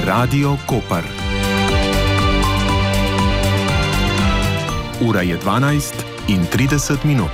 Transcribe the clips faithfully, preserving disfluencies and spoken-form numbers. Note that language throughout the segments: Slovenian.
Radio Koper. Ura je dvanajst in trideset minut.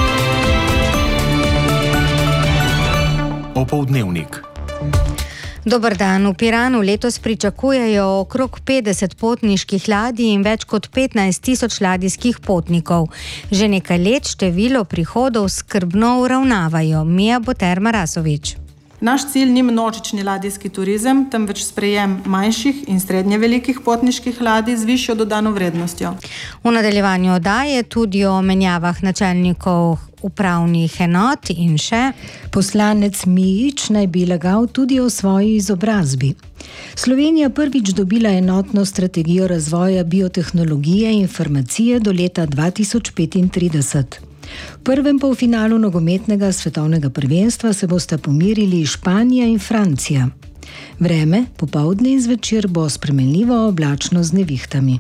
Opoldnevnik. Dober dan. V Piranu letos pričakujejo okrog petdeset potniških ladij in več kot petnajst tisoč ladijskih potnikov. Že nekaj let število prihodov skrbno uravnavajo. Mija Boter Marasovič. Naš cilj ni množični ladijski turizem, temveč sprejem manjših in srednje velikih potniških ladij z višjo dodano vrednostjo. V nadaljevanju oddaje tudi o menjavah načelnikov upravnih enot in še. Poslanec Mijič naj bi lagal tudi o svoji izobrazbi. Slovenija prvič dobila enotno strategijo razvoja biotehnologije in farmacije do leta dva tisoč petintrideset. V prvem polfinalu nogometnega svetovnega prvenstva se bosta pomerili Španija in Francija. Vreme, popoldne in zvečer bo spremenljivo oblačno z nevihtami.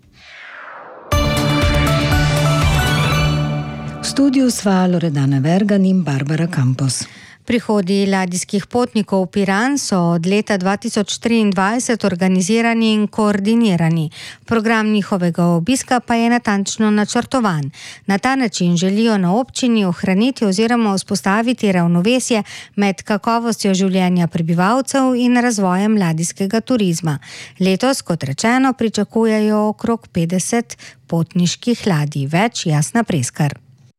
V studiu sva Loredana Vergan in Barbara Campos. Prihodi ladijskih potnikov v Piran so od leta dva tisoč triindvajset organizirani in koordinirani. Program njihovega obiska pa je natančno načrtovan. Na ta način želijo na občini ohraniti oziroma vzpostaviti ravnovesje med kakovostjo življenja prebivalcev in razvojem ladijskega turizma. Letos, kot rečeno, pričakujejo okrog petdeset potniških ladij. Več Jasna Preskar.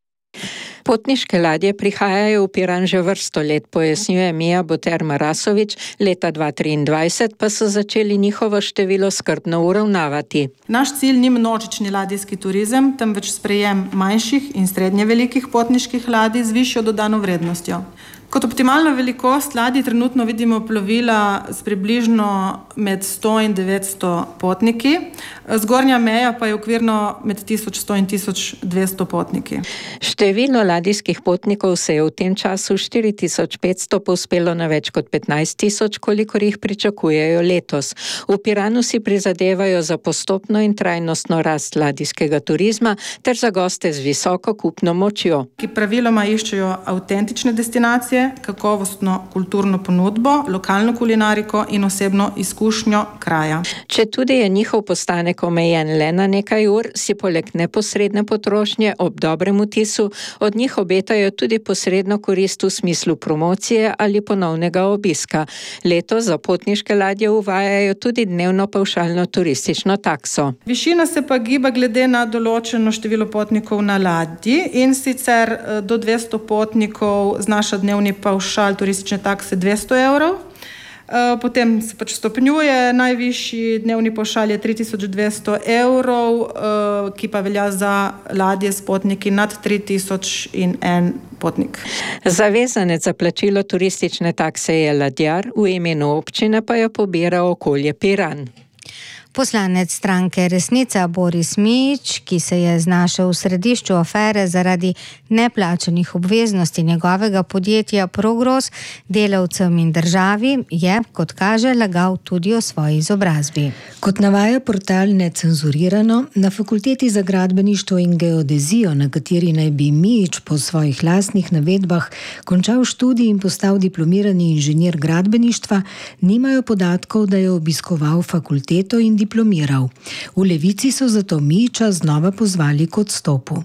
Potniške ladje prihajajo v Piran že vrsto let, pojasnjuje Mija Boter Marasovič, leta dva tisoč triindvajset pa so začeli njihovo število skrbno uravnavati. Naš cilj ni množični ladijski turizem, temveč sprejem manjših in srednje velikih potniških ladij z višjo dodano vrednostjo. Kot optimalno velikost ladij trenutno vidimo plovila s približno med sto in devetsto potniki, zgornja meja pa je okvirno med tisoč sto in tisoč dvesto potniki. Število ladijskih potnikov se je v tem času štiri tisoč petsto povzpelo na več kot petnajst tisoč, kolikor jih pričakujejo letos. V Piranu si prizadevajo za postopno in trajnostno rast ladijskega turizma ter za goste z visoko kupno močjo, ki praviloma iščejo avtentične destinacije, kakovostno kulturno ponudbo, lokalno kulinariko in osebno izkušnjo kraja. Če tudi je njihov postanek omejen le na nekaj ur, si poleg neposredne potrošnje ob dobrem vtisu od njih obetajo tudi posredno korist v smislu promocije ali ponovnega obiska. Letos za potniške ladje uvajajo tudi dnevno pavšalno turistično takso. Višina se pa giba glede na določeno število potnikov na ladji, in sicer do dvesto potnikov znaša dnevni pavšal turistične takse dvesto evrov. Potem se pač stopnjuje, najvišji dnevni pavšal je tri tisoč dvesto evrov, ki pa velja za ladje s potniki nad tri tisoč in en potnik. Zavezanec za plačilo turistične takse je ladjar, v imenu občine pa jo pobira Okolje Piran. Poslanec stranke Resnica Boris Mijič, ki se je znašel v središču afere zaradi neplačanih obveznosti njegovega podjetja Progros delavcem in državi, je, kot kaže, lagal tudi o svoji izobrazbi. Kot navaja portal Necenzurirano, na Fakulteti za gradbeništvo in geodezijo, na kateri naj bi Mijič po svojih lastnih navedbah končal študij in postal diplomirani inženir gradbeništva, nimajo podatkov, da je obiskoval fakulteto in diplomiral. V Levici so zato Mijiča znova pozvali k odstopu.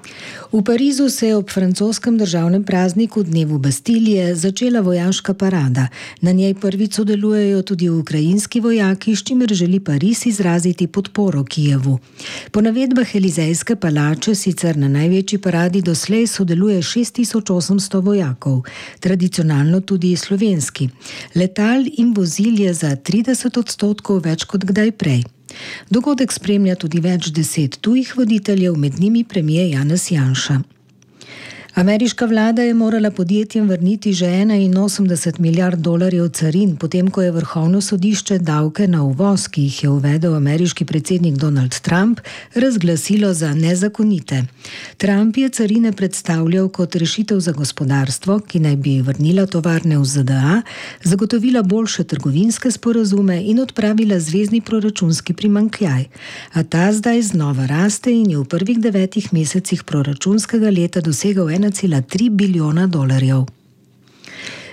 V Parizu se je ob francoskem državnem prazniku dnevu Bastilije začela vojaška parada. Na njej prvič sodelujejo tudi ukrajinski vojaki, s čimer želi Pariz izraziti podporo Kijevu. Po navedbah Elizejske palače sicer na največji paradi doslej sodeluje šest tisoč osemsto vojakov, tradicionalno tudi slovenski. Letal in vozil je za trideset odstotkov več kot kdaj prej. Dogodek spremlja tudi več deset tujih voditeljev, med njimi premier Janez Janša. Ameriška vlada je morala podjetjem vrniti že enainosemdeset milijard dolarjev carin, potem ko je vrhovno sodišče davke na uvoz, ki jih je uvedel ameriški predsednik Donald Trump, razglasilo za nezakonite. Trump je carine predstavljal kot rešitev za gospodarstvo, ki naj bi vrnila tovarne v Z D A, zagotovila boljše trgovinske sporazume in odpravila zvezni proračunski primanjkljaj. A ta zdaj znova raste in je v prvih devetih mesecih proračunskega leta dosegal ena cela tri bilijona dolarjev.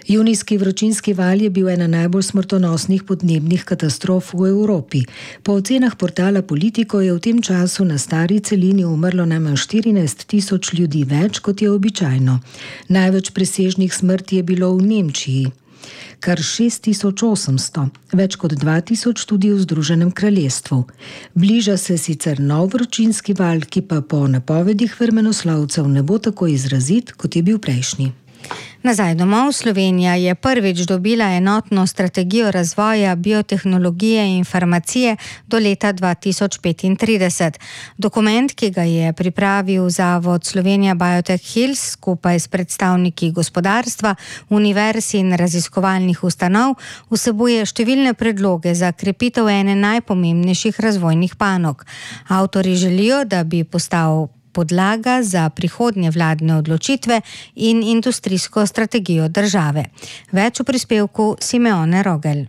Junijski vročinski val je bil ena najbolj smrtonosnih podnebnih katastrof v Evropi. Po ocenah portala Politico je v tem času na stari celini umrlo najmanj štirinajst tisoč ljudi več, kot je običajno. Največ presežnih smrti je bilo v Nemčiji, kar šest tisoč osemsto, več kot dva tisoč tudi v Združenem kraljestvu. Bliža se sicer nov vročinski val, ki pa po napovedih vremenoslovcev ne bo tako izrazit, kot je bil prejšnji. Nazaj domov, Slovenija je prvič dobila enotno strategijo razvoja biotehnologije in farmacije do leta dva tisoč petintrideset. Dokument, ki ga je pripravil Zavod Slovenija Biotech Hills skupaj s predstavniki gospodarstva, univerz in raziskovalnih ustanov, vsebuje številne predloge za krepitev ene najpomembnejših razvojnih panog. Avtorji želijo, da bi postal podlaga za prihodnje vladne odločitve in industrijsko strategijo države. Več v prispevku Simeone Rogel.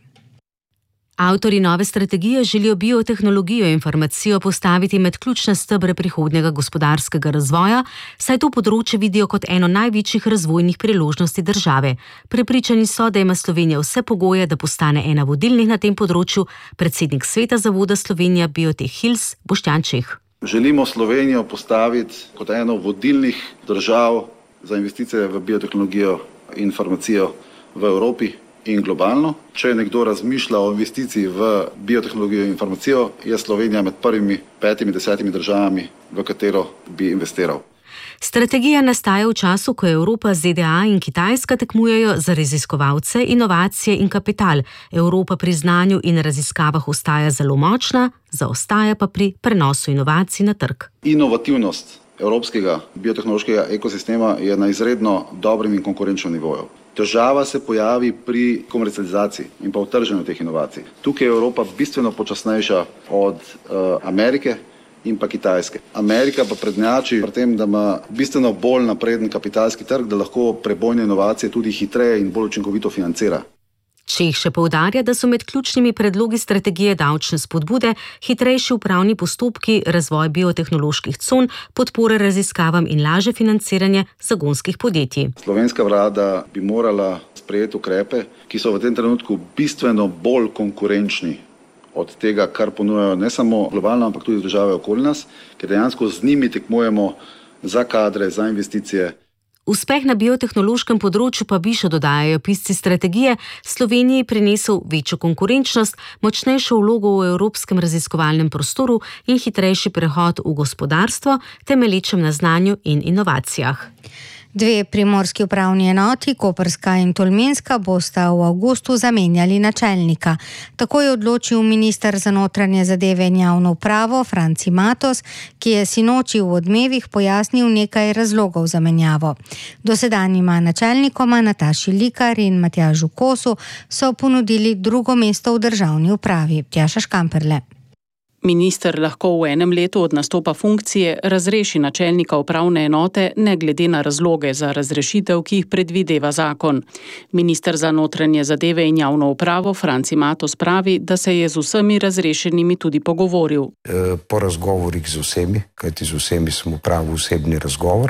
Avtorji nove strategije želijo biotehnologijo in farmacijo postaviti med ključne stebre prihodnjega gospodarskega razvoja, saj to področje vidijo kot eno največjih razvojnih priložnosti države. Prepričani so, da ima Slovenija vse pogoje, da postane ena vodilnih na tem področju, predsednik sveta Zavoda Slovenija Biotech Hills Boštjan Čeh. Želimo Slovenijo postaviti kot eno vodilnih držav za investicije v biotehnologijo in farmacijo v Evropi in globalno. Če nekdo razmišlja o investiciji v biotehnologijo in farmacijo, je Slovenija med prvimi petimi, desetimi državami, v katero bi investiral. Strategija nastaja v času, ko Evropa, Z D A in Kitajska tekmujejo za raziskovalce, inovacije in kapital. Evropa pri znanju in raziskavah ostaja zelo močna, zaostaja pa pri prenosu inovacij na trg. Inovativnost evropskega biotehnološkega ekosistema je na izredno dobrem in konkurenčnem nivoju. Težava se pojavi pri komercializaciji in pa utrženju teh inovacij. Tukaj je Evropa bistveno počasnejša od uh, Amerike in pa Kitajske. Amerika pa prednjači pri tem, da ima bistveno bolj napreden kapitalski trg, da lahko prebojne inovacije tudi hitreje in bolj učinkovito financira. Čeh še poudarja, da so med ključnimi predlogi strategije davčne spodbude, hitrejši upravni postopki, razvoj biotehnoloških con, podpore raziskavam in lažje financiranje zagonskih podjetij. Slovenska vlada bi morala sprejeti ukrepe, ki so v tem trenutku bistveno bolj konkurenčni od tega, kar ponujajo ne samo globalno, ampak tudi države okoli nas, ker dejansko z njimi tekmujemo za kadre, za investicije. Uspeh na biotehnološkem področju pa bi, še dodajajo pisci strategije, Sloveniji prinesel večjo konkurenčnost, močnejšo vlogo v evropskem raziskovalnem prostoru in hitrejši prehod v gospodarstvo, temelječem na znanju in inovacijah. Dve primorski upravni enoti, koprska in tolminska, bosta v avgustu zamenjali načelnika. Tako je odločil minister za notranje zadeve in javno upravo Franci Matos, ki je sinoči v Odmevih pojasnil nekaj razlogov za menjavo. Dosedanjima načelnikoma Nataši Likar in Matjažu Kosu so ponudili drugo mesto v državni upravi. Tjaša Škamperle. Minister lahko v enem letu od nastopa funkcije razreši načelnika upravne enote ne glede na razloge za razrešitev, ki jih predvideva zakon. Minister za notranje zadeve in javno upravo Franci Matos pravi, da se je z vsemi razrešenimi tudi pogovoril. Po razgovorih z vsemi, kajti z vsemi smo pravi osebni razgovor,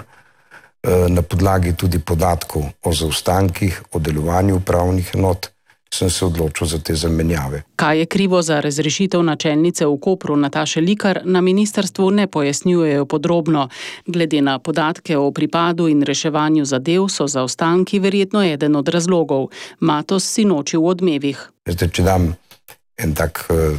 na podlagi tudi podatkov o zaostankih, o delovanju upravnih enot, sem se odločil za te zamenjave. Kaj je krivo za razrešitev načelnice v Kopru Nataše Likar, na ministrstvu ne pojasnjujejo podrobno. Glede na podatke o pripadu in reševanju zadev so zaostanki verjetno eden od razlogov. Matos sinoči v Odmevih. Zdaj, če dam en tak, eh,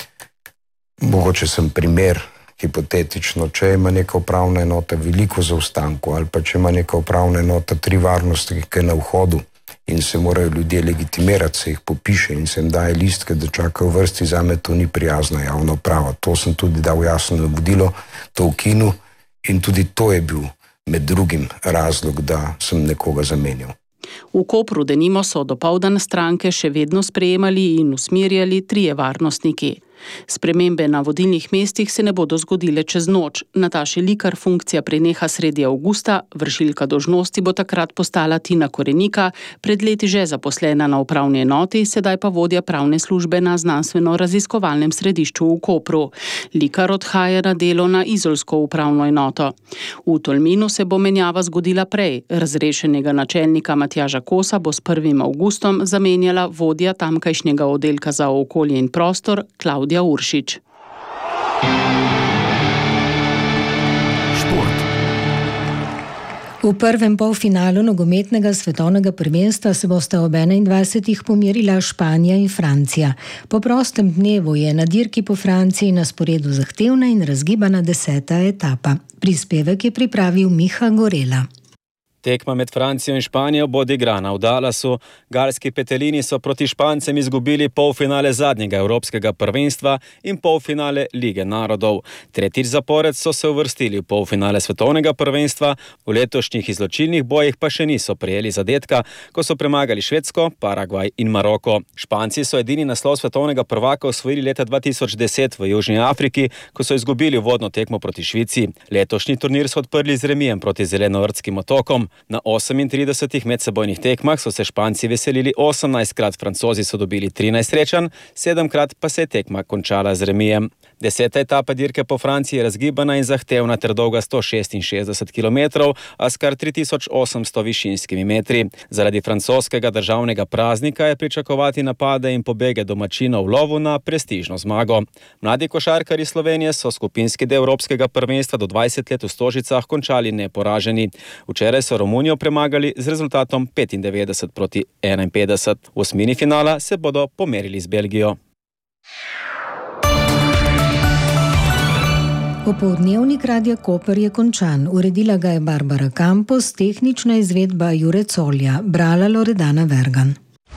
mogoče sem primer, hipotetično, če ima neka upravna enota veliko zaostankov ali pa če ima neka upravna enota tri varnostnike na vhodu, in se morajo ljudje legitimirati, se jih popiše in se jim daje listke, da čakajo v vrsti, zame to ni prijazna javna uprava. To sem tudi dal jasno navodilo, to ukinu in tudi to je bil med drugim razlog, da sem nekoga zamenjal. V Kopru denimo so dopoldan stranke še vedno sprejemali in usmerjali trije varnostniki. Spremembe na vodilnih mestih se ne bodo zgodile čez noč. Nataši Likar funkcija preneha sredi avgusta, vršilka dolžnosti bo takrat postala Tina Korenika, pred leti že zaposlena na upravni enoti, sedaj pa vodja pravne službe na znanstveno-raziskovalnem središču v Kopru. Likar odhaja na delo na izolsko upravno enoto. V Tolminu se bo menjava zgodila prej. Razrešenega načelnika Matjaža Kosa bo s prvim avgustom zamenjala vodja tamkajšnjega oddelka za okolje in prostor Klavdija Uršič. Šport. V prvem polfinalu nogometnega svetovnega prvenstva se bosta ob enaindvajsetih pomerila Španija in Francija. Po prostem dnevu je na dirki po Franciji na sporedu zahtevna in razgibana deseta etapa. Prispevek je pripravil Miha Gorela. Tekma med Francijo in Španijo bo odigrana v Dallasu. Galski petelini so proti Špancem izgubili polfinale zadnjega evropskega prvenstva in polfinale Lige narodov. Tretjič zapored so se uvrstili v polfinale svetovnega prvenstva, v letošnjih izločilnih bojih pa še niso prejeli zadetka, ko so premagali Švedsko, Paragvaj in Maroko. Španci so edini naslov svetovnega prvaka osvojili leta dva tisoč deset v Južni Afriki, ko so izgubili uvodno tekmo proti Švici. Letošnji turnir so odprli z remijem proti Zelenovrtskim otokom. Na osemintridesetih medsebojnih tekmah so se Španci veselili osemnajstkrat, Francozi so dobili trinajst srečanj, sedemkrat pa se je tekma končala z remijem. Deseta etapa dirke po Franciji je razgibana in zahtevna ter dolga sto šestinšestdeset kilometrov, a s kar tri tisoč osemsto višinskimi metri. Zaradi francoskega državnega praznika je pričakovati napade in pobege domačinov v lovu na prestižno zmago. Mladi košarkarji Slovenije so skupinski del evropskega prvenstva do dvajset let v Stožicah končali neporaženi. Včeraj so Romunijo premagali z rezultatom petindevetdeset proti enainpetdeset. V osmini finala se bodo pomerili z Belgijo. Popoldnevnik Radia Koper je končan. Uredila ga je Barbara Campos, tehnična izvedba Jure Colja, brala Loredana Vergan.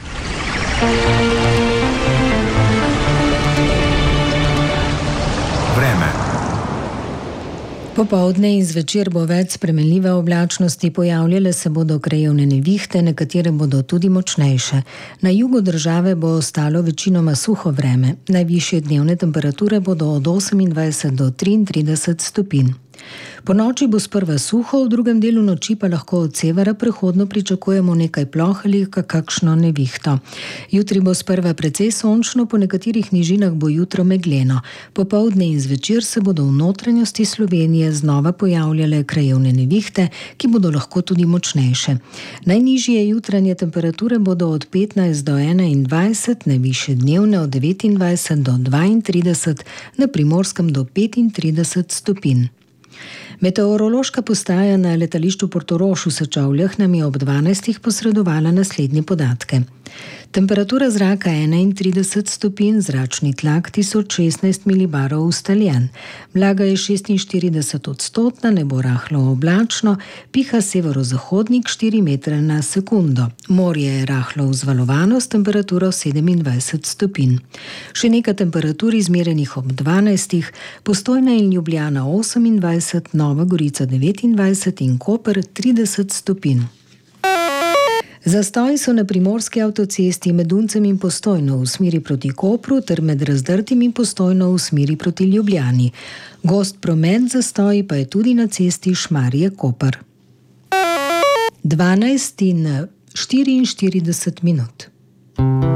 Vreme. Popoldne in zvečer bo več spremenljive oblačnosti, pojavljale se bodo krajevne nevihte, nekatere bodo tudi močnejše. Na jugu države bo ostalo večinoma suho vreme. Najvišje dnevne temperature bodo od osemindvajset do triintrideset stopinj. Po noči bo sprva suho, v drugem delu noči pa lahko od severa prehodno pričakujemo nekaj ploh ali kakšno nevihto. Jutri bo sprva precej sončno, po nekaterih nižinah bo jutro megleno. Popoldne in zvečer se bodo v notranjosti Slovenije znova pojavljale krajevne nevihte, ki bodo lahko tudi močnejše. Najnižje jutranje temperature bodo od petnajst do enaindvajset, najvišje dnevne od devetindvajset do dvaintrideset, na Primorskem do petintrideset stopinj. Meteorološka postaja na letališču Portorož v Sečovljah nam je ob dvanajstih posredovala naslednje podatke. Temperatura zraka enaintrideset stopinj, zračni tlak tisoč šestnajst milibarov ustaljen. Vlaga je šestinštirideset odstotna, nebo rahlo oblačno, piha severozahodnik štiri metre na sekundo. Morje je rahlo vzvalovano s temperaturo sedemindvajset stopinj. Še nekaj temperatur izmerenih ob dvanajstih, Postojna in Ljubljana osemindvajset, Nova Gorica devetindvajset in Koper trideset stopinj. Zastoji so na primorski avtocesti med Uncem in Postojno v smeri proti Kopru ter med Razdrtim in Postojno v smeri proti Ljubljani. Gost promet zastoji pa je tudi na cesti Šmarje-Koper. dvanajst in štiriinštirideset minut.